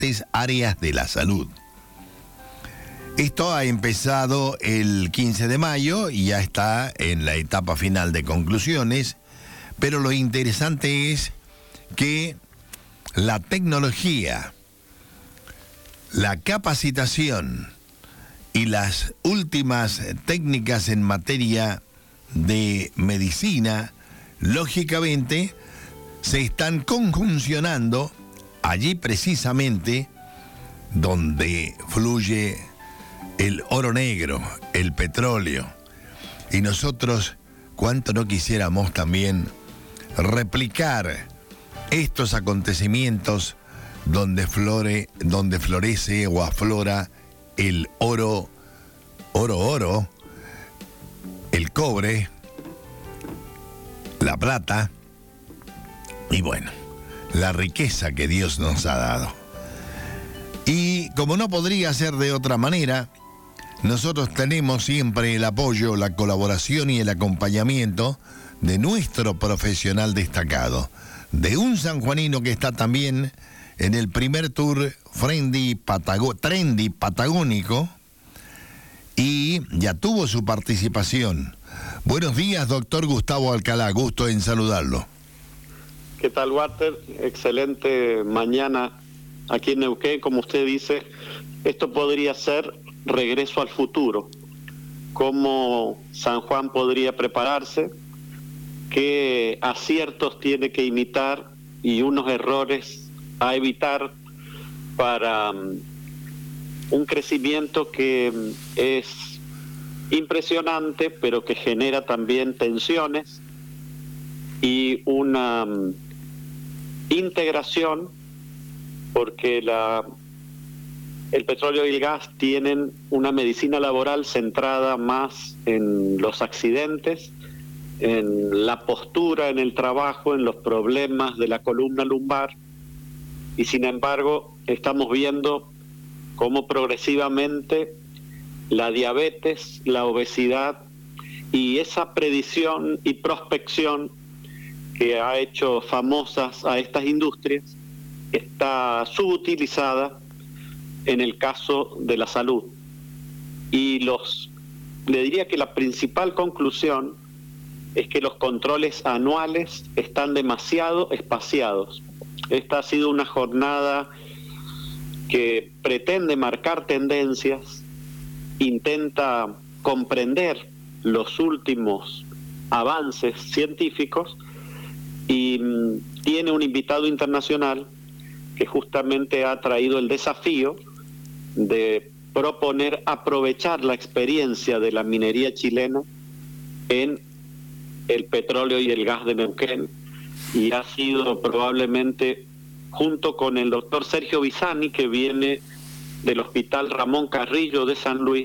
diferentes áreas de la salud. Esto ha empezado el 15 de mayo y ya está en la etapa final de conclusiones, pero lo interesante es que la tecnología, la capacitación y las últimas técnicas en materia de medicina, lógicamente, se están conjuncionando allí precisamente donde fluye el oro negro, el petróleo. Y nosotros, cuánto no quisiéramos también replicar estos acontecimientos donde florece o aflora el oro, el cobre, la plata y bueno, la riqueza que Dios nos ha dado. Y como no podría ser de otra manera, nosotros tenemos siempre el apoyo, la colaboración y el acompañamiento de nuestro profesional destacado, de un sanjuanino que está también en el primer tour trendy patagónico y ya tuvo su participación. Buenos días, doctor Gustavo Alcalá, gusto en saludarlo. ¿Qué tal, Walter? Excelente mañana aquí en Neuquén. Como usted dice, esto podría ser regreso al futuro. ¿Cómo San Juan podría prepararse? ¿Qué aciertos tiene que imitar y unos errores a evitar para un crecimiento que es impresionante, pero que genera también tensiones y una integración, porque el petróleo y el gas tienen una medicina laboral centrada más en los accidentes, en la postura en el trabajo, en los problemas de la columna lumbar, y sin embargo estamos viendo cómo progresivamente la diabetes, la obesidad y esa predicción y prospección que ha hecho famosas a estas industrias está subutilizada en el caso de la salud. Y le diría que la principal conclusión es que los controles anuales están demasiado espaciados. Esta ha sido una jornada que pretende marcar tendencias, intenta comprender los últimos avances científicos y tiene un invitado internacional que justamente ha traído el desafío de proponer aprovechar la experiencia de la minería chilena en el petróleo y el gas de Neuquén, y ha sido probablemente, junto con el doctor Sergio Bisani, que viene del Hospital Ramón Carrillo de San Luis,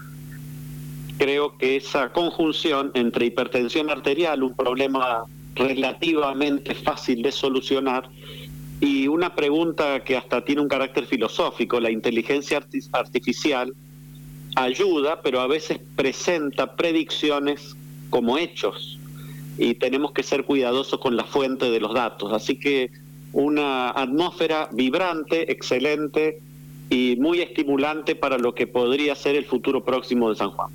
creo que esa conjunción entre hipertensión arterial, un problema relativamente fácil de solucionar, y una pregunta que hasta tiene un carácter filosófico, la inteligencia artificial ayuda, pero a veces presenta predicciones como hechos, y tenemos que ser cuidadosos con la fuente de los datos. Así que una atmósfera vibrante, excelente y muy estimulante para lo que podría ser el futuro próximo de San Juan.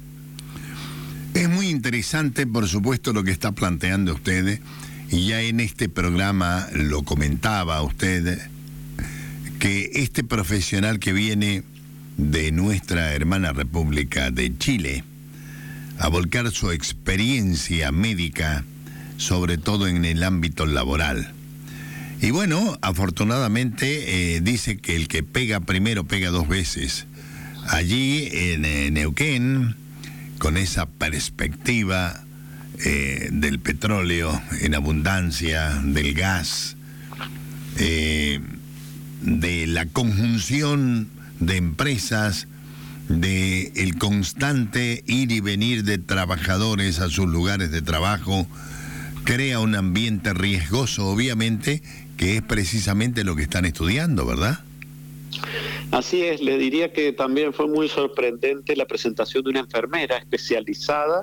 Es muy interesante, por supuesto, lo que está planteando usted, y ya en este programa lo comentaba usted, que este profesional que viene de nuestra hermana República de Chile a volcar su experiencia médica, sobre todo en el ámbito laboral. Y bueno, afortunadamente dice que el que pega primero pega dos veces. Allí en Neuquén, con esa perspectiva del petróleo en abundancia, del gas, de la conjunción de empresas, de el constante ir y venir de trabajadores a sus lugares de trabajo, crea un ambiente riesgoso, obviamente, que es precisamente lo que están estudiando, ¿verdad? Así es, le diría que también fue muy sorprendente la presentación de una enfermera especializada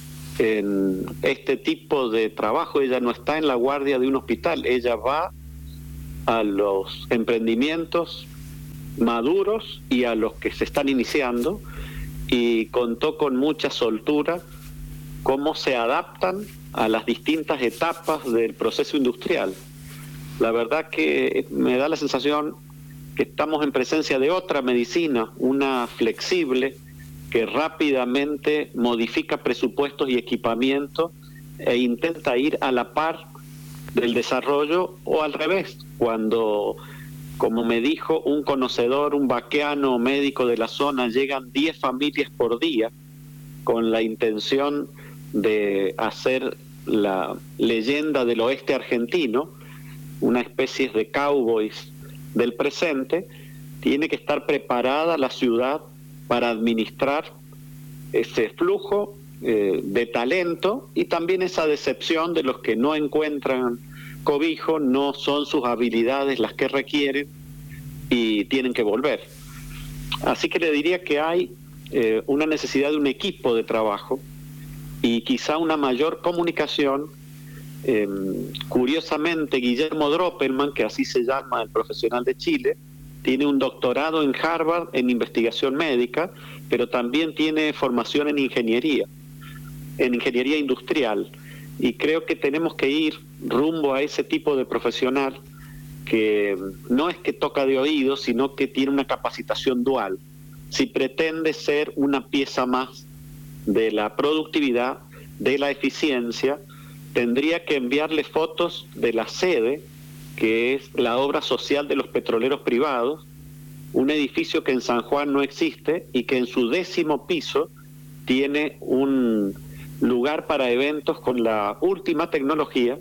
en este tipo de trabajo. Ella no está en la guardia de un hospital, ella va a los emprendimientos maduros y a los que se están iniciando, y contó con mucha soltura cómo se adaptan a las distintas etapas del proceso industrial. La verdad que me da la sensación que estamos en presencia de otra medicina, una flexible, que rápidamente modifica presupuestos y equipamiento e intenta ir a la par del desarrollo, o al revés, cuando, como me dijo un conocedor, un vaqueano médico de la zona, llegan 10 familias por día con la intención de hacer la leyenda del oeste argentino, una especie de cowboys del presente, tiene que estar preparada la ciudad para administrar ese flujo de talento y también esa decepción de los que no encuentran cobijo, no son sus habilidades las que requieren y tienen que volver. Así que le diría que hay una necesidad de un equipo de trabajo y quizá una mayor comunicación. Curiosamente, Guillermo Droppelman, que así se llama el profesional de Chile, tiene un doctorado en Harvard en investigación médica, pero también tiene formación en ingeniería industrial, y creo que tenemos que ir rumbo a ese tipo de profesional que no es que toca de oído, sino que tiene una capacitación dual. Si pretende ser una pieza más de la productividad, de la eficiencia, tendría que enviarle fotos de la sede, que es la obra social de los petroleros privados, un edificio que en San Juan no existe y que en su 10º piso tiene un lugar para eventos con la última tecnología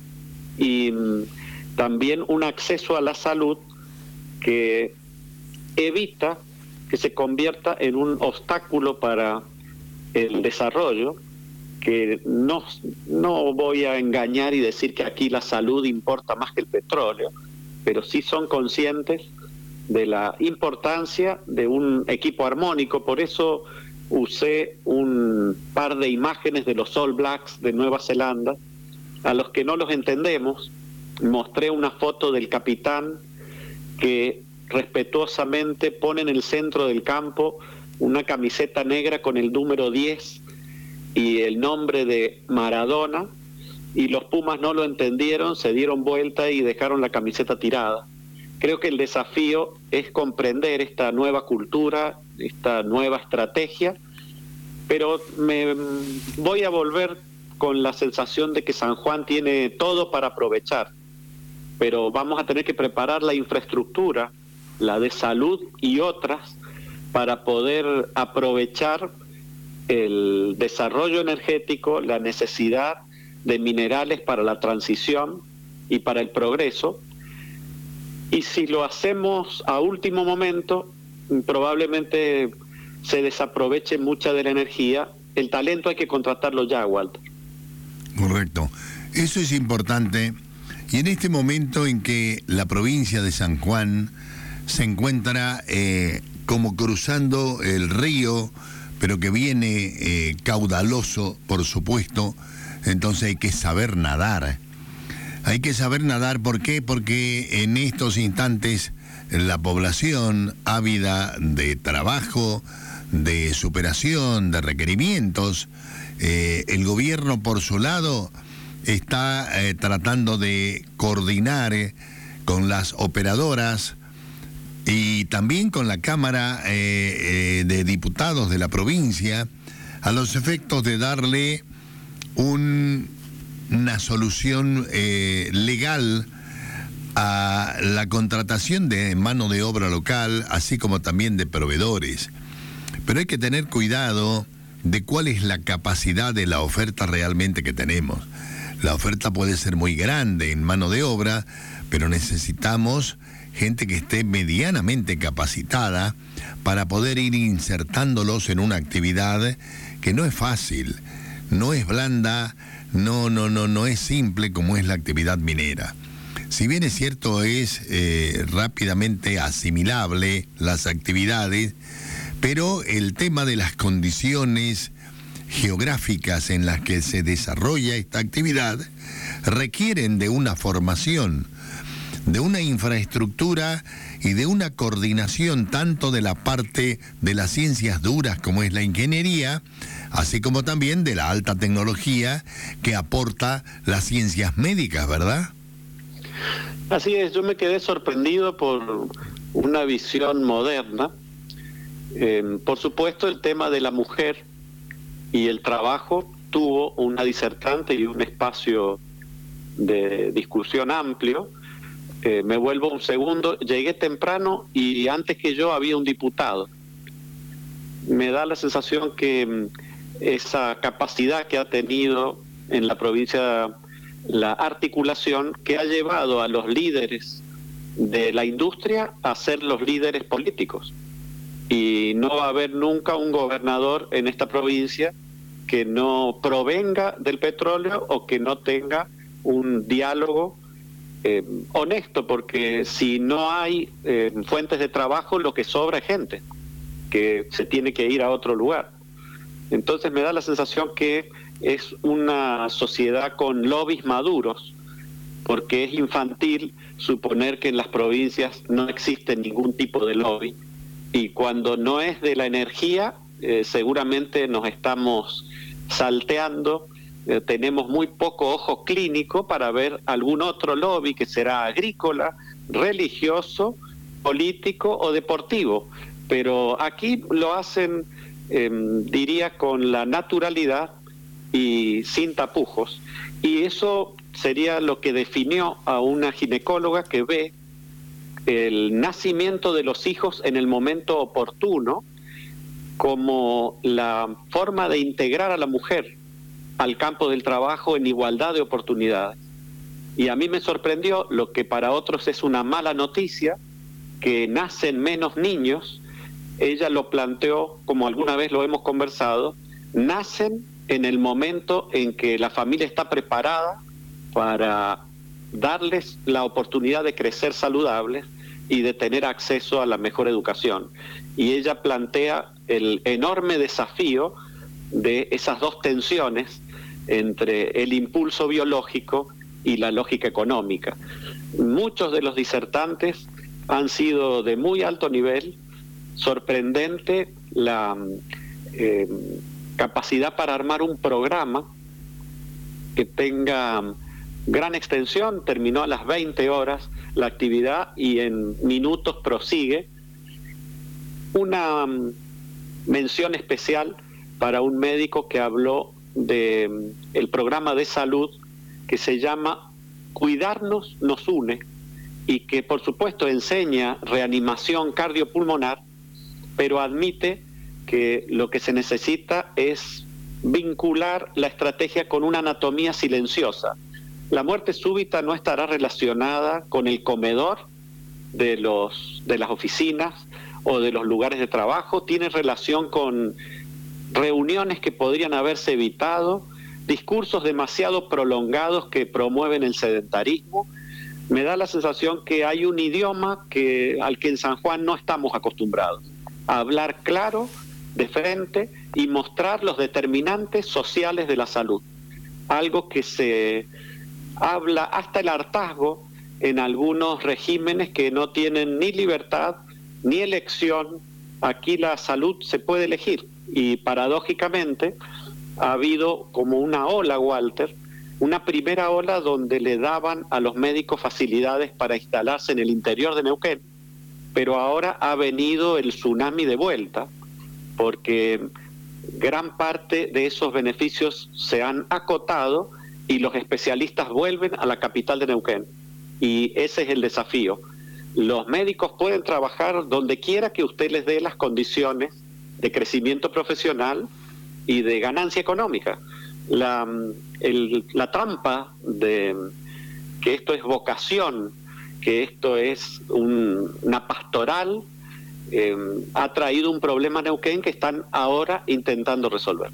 y también un acceso a la salud que evita que se convierta en un obstáculo para el desarrollo, que no voy a engañar y decir que aquí la salud importa más que el petróleo, pero sí son conscientes de la importancia de un equipo armónico. Por eso usé un par de imágenes de los All Blacks de Nueva Zelanda. A los que no los entendemos, mostré una foto del capitán que respetuosamente pone en el centro del campo una camiseta negra con el número 10 y el nombre de Maradona, y los Pumas no lo entendieron, se dieron vuelta y dejaron la camiseta tirada. Creo que el desafío es comprender esta nueva cultura, esta nueva estrategia, pero me voy a volver con la sensación de que San Juan tiene todo para aprovechar, pero vamos a tener que preparar la infraestructura, la de salud y otras, para poder aprovechar el desarrollo energético, la necesidad de minerales para la transición y para el progreso. Y si lo hacemos a último momento, probablemente se desaproveche mucha de la energía. El talento hay que contratarlo ya, Walter. Correcto. Eso es importante. Y en este momento en que la provincia de San Juan se encuentra como cruzando el río, pero que viene caudaloso, por supuesto, entonces hay que saber nadar. Hay que saber nadar, ¿por qué? Porque en estos instantes la población ávida de trabajo, de superación, de requerimientos, el gobierno por su lado está tratando de coordinar con las operadoras y también con la Cámara de Diputados de la provincia, a los efectos de darle una solución legal a la contratación de mano de obra local, así como también de proveedores. Pero hay que tener cuidado de cuál es la capacidad de la oferta realmente que tenemos. La oferta puede ser muy grande en mano de obra, pero necesitamos gente que esté medianamente capacitada para poder ir insertándolos en una actividad que no es fácil, no es blanda, no es simple como es la actividad minera. Si bien es cierto, es rápidamente asimilable las actividades, pero el tema de las condiciones geográficas en las que se desarrolla esta actividad requieren de una formación, de una infraestructura y de una coordinación tanto de la parte de las ciencias duras como es la ingeniería, así como también de la alta tecnología que aporta las ciencias médicas, ¿verdad? Así es, yo me quedé sorprendido por una visión moderna. Por supuesto, el tema de la mujer y el trabajo tuvo una disertante y un espacio de discusión amplio. Me vuelvo un segundo, llegué temprano y antes que yo había un diputado. Me da la sensación que esa capacidad que ha tenido en la provincia la articulación que ha llevado a los líderes de la industria a ser los líderes políticos. Y no va a haber nunca un gobernador en esta provincia que no provenga del petróleo o que no tenga un diálogo honesto, porque si no hay fuentes de trabajo, lo que sobra es gente que se tiene que ir a otro lugar. Entonces me da la sensación que es una sociedad con lobbies maduros, porque es infantil suponer que en las provincias no existe ningún tipo de lobby, y cuando no es de la energía, seguramente nos estamos salteando. Tenemos muy poco ojo clínico para ver algún otro lobby que será agrícola, religioso, político o deportivo. Pero aquí lo hacen, diría, con la naturalidad y sin tapujos. Y eso sería lo que definió a una ginecóloga que ve el nacimiento de los hijos en el momento oportuno como la forma de integrar a la mujer al campo del trabajo en igualdad de oportunidades. Y a mí me sorprendió lo que para otros es una mala noticia, que nacen menos niños. Ella lo planteó, como alguna vez lo hemos conversado, nacen en el momento en que la familia está preparada para darles la oportunidad de crecer saludables y de tener acceso a la mejor educación. Y ella plantea el enorme desafío de esas dos tensiones entre el impulso biológico y la lógica económica. Muchos de los disertantes han sido de muy alto nivel, sorprendente la capacidad para armar un programa que tenga gran extensión. Terminó a las 20 horas la actividad y en minutos prosigue. Una mención especial para un médico que habló de el programa de salud que se llama Cuidarnos nos une, y que por supuesto enseña reanimación cardiopulmonar, pero admite que lo que se necesita es vincular la estrategia con una anatomía silenciosa. La muerte súbita no estará relacionada con el comedor de las oficinas o de los lugares de trabajo, tiene relación con reuniones que podrían haberse evitado, discursos demasiado prolongados que promueven el sedentarismo. Me da la sensación que hay un idioma al que en San Juan no estamos acostumbrados, a hablar claro, de frente, y mostrar los determinantes sociales de la salud. Algo que se habla hasta el hartazgo en algunos regímenes que no tienen ni libertad ni elección. Aquí la salud se puede elegir, y paradójicamente ha habido como una ola, Walter, una primera ola donde le daban a los médicos facilidades para instalarse en el interior de Neuquén, pero ahora ha venido el tsunami de vuelta, porque gran parte de esos beneficios se han acotado y los especialistas vuelven a la capital de Neuquén. Y ese es el desafío. Los médicos pueden trabajar donde quiera que usted les dé las condiciones de crecimiento profesional y de ganancia económica. La trampa de que esto es vocación, que esto es una pastoral, ha traído un problema a Neuquén que están ahora intentando resolver.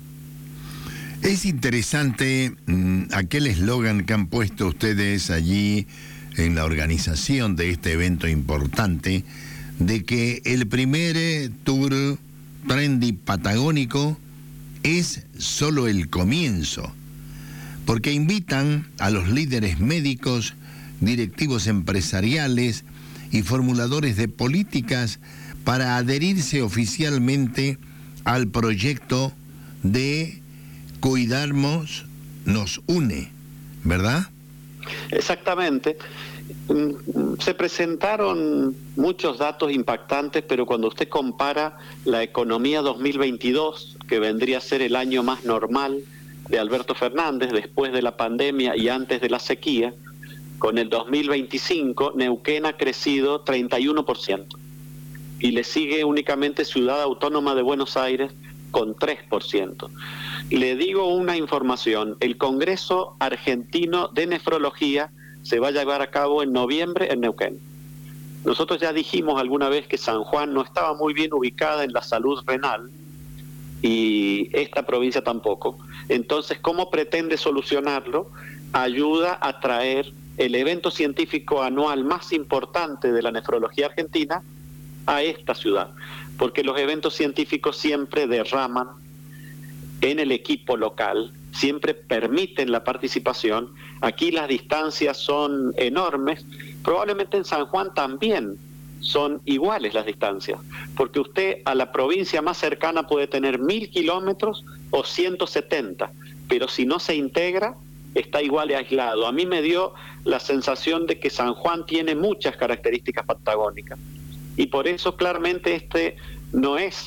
Es interesante aquel eslogan que han puesto ustedes allí en la organización de este evento importante, de que el primer tour trendy patagónico es solo el comienzo, porque invitan a los líderes médicos directivos empresariales y formuladores de políticas para adherirse oficialmente al proyecto de Cuidarnos nos une, ¿verdad? Exactamente. Se presentaron muchos datos impactantes, pero cuando usted compara la economía 2022, que vendría a ser el año más normal de Alberto Fernández, después de la pandemia y antes de la sequía, con el 2025, Neuquén ha crecido 31%. Y le sigue únicamente Ciudad Autónoma de Buenos Aires con 3%. Le digo una información, el Congreso Argentino de Nefrología se va a llevar a cabo en noviembre en Neuquén. Nosotros ya dijimos alguna vez que San Juan no estaba muy bien ubicada en la salud renal y esta provincia tampoco. Entonces, ¿cómo pretende solucionarlo? Ayuda a traer el evento científico anual más importante de la nefrología argentina a esta ciudad, porque los eventos científicos siempre derraman en el equipo local, siempre permiten la participación. Aquí las distancias son enormes, probablemente en San Juan también son iguales las distancias, porque usted a la provincia más cercana puede tener 1000 kilómetros o 170, pero si no se integra, está igual de aislado. A mí me dio la sensación de que San Juan tiene muchas características patagónicas, y por eso claramente este no es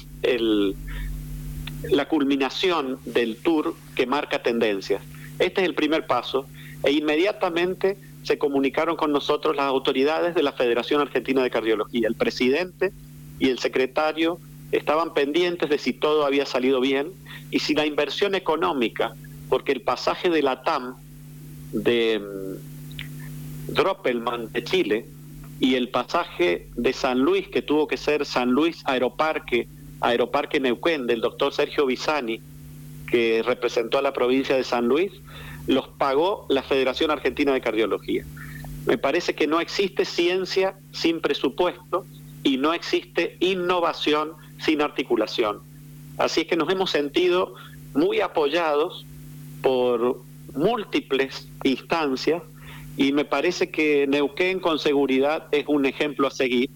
la culminación del tour que marca tendencias. Este es el primer paso, e inmediatamente se comunicaron con nosotros las autoridades de la Federación Argentina de Cardiología. El presidente y el secretario estaban pendientes de si todo había salido bien y si la inversión económica, porque el pasaje de la TAM de Droppelmann de Chile y el pasaje de San Luis, que tuvo que ser San Luis Aeroparque Neuquén, del doctor Sergio Bisani, que representó a la provincia de San Luis, los pagó la Federación Argentina de Cardiología. Me parece que no existe ciencia sin presupuesto y no existe innovación sin articulación. Así es que nos hemos sentido muy apoyados por múltiples instancias y me parece que Neuquén con seguridad es un ejemplo a seguir,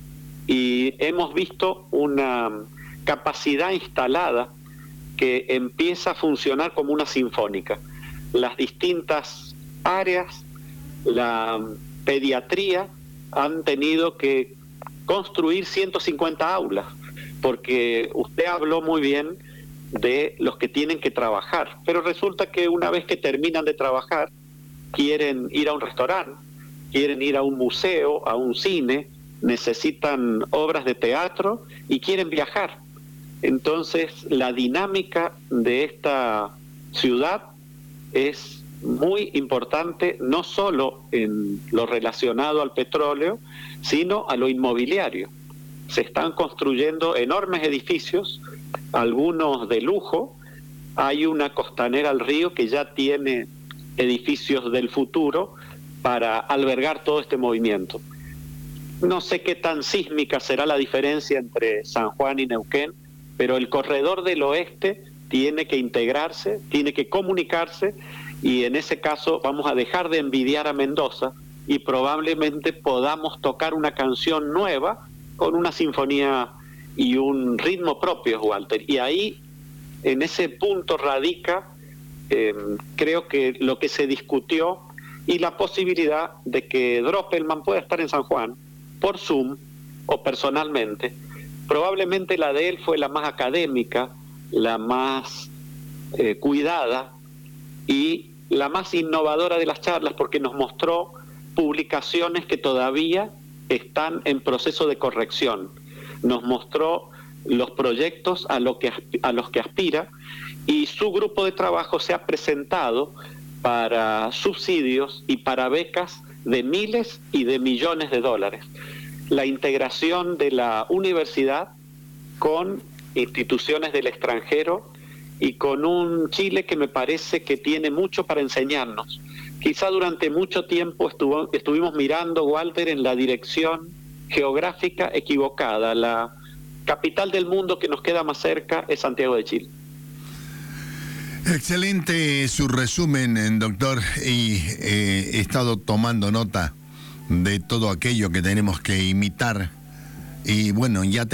y hemos visto una capacidad instalada que empieza a funcionar como una sinfónica. Las distintas áreas, la pediatría, han tenido que construir 150 aulas, porque usted habló muy bien de los que tienen que trabajar, pero resulta que una vez que terminan de trabajar, quieren ir a un restaurante, quieren ir a un museo, a un cine, necesitan obras de teatro y quieren viajar. Entonces, la dinámica de esta ciudad es muy importante, no solo en lo relacionado al petróleo, sino a lo inmobiliario. Se están construyendo enormes edificios, algunos de lujo. Hay una costanera al río que ya tiene edificios del futuro para albergar todo este movimiento. No sé qué tan sísmica será la diferencia entre San Juan y Neuquén, pero el corredor del oeste tiene que integrarse, tiene que comunicarse, y en ese caso vamos a dejar de envidiar a Mendoza y probablemente podamos tocar una canción nueva con una sinfonía y un ritmo propio, Walter. Y ahí, en ese punto radica, creo que lo que se discutió y la posibilidad de que Droppelmann pueda estar en San Juan por Zoom o personalmente. Probablemente la de él fue la más académica, la más cuidada y la más innovadora de las charlas, porque nos mostró publicaciones que todavía están en proceso de corrección. Nos mostró los proyectos a los que aspira, y su grupo de trabajo se ha presentado para subsidios y para becas de miles y de millones de dólares. La integración de la universidad con instituciones del extranjero y con un Chile que me parece que tiene mucho para enseñarnos. Quizá durante mucho tiempo estuvimos mirando, Walter, en la dirección geográfica equivocada. La capital del mundo que nos queda más cerca es Santiago de Chile. Excelente su resumen, doctor, y he estado tomando nota de todo aquello que tenemos que imitar. Y bueno, ya